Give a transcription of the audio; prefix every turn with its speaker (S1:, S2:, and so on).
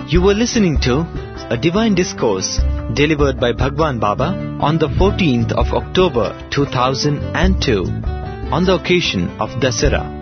S1: You were listening to a divine discourse delivered by Bhagwan Baba on the 14th of October 2002 on the occasion of Dasara.